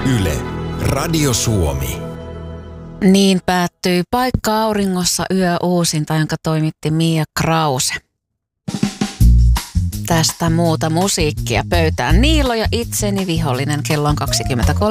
Yle, Radio Suomi. Niin päättyi Paikka auringossa yöuusinta, jonka toimitti Mia Krause. Tästä muuta musiikkia pöytään. Niilo ja itseni vihollinen, kello on 23.